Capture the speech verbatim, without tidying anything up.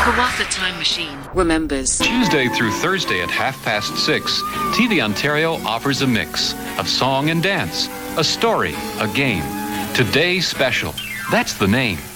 Kawatha Time Machine remembers. Tuesday through Thursday at half past six, T V Ontario offers a mix of song and dance, a story, a game. Today's Special. That's the name.